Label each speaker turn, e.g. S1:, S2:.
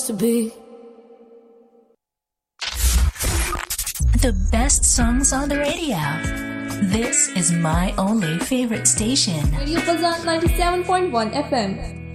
S1: to be.
S2: The best songs on the radio. This is my only favorite station.
S3: Radio Fazan 97.1 FM.